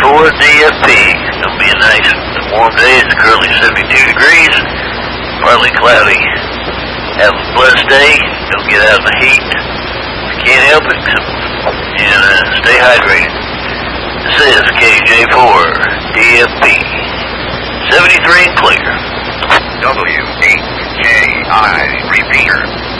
J4 DFP. It's going to be a nice warm day. It's currently 72 degrees, partly cloudy. Have a blessed day. Don't get out in the heat. You can't help it. And stay hydrated. This is KJ4 DFP. 73 and clear. WHJI repeater.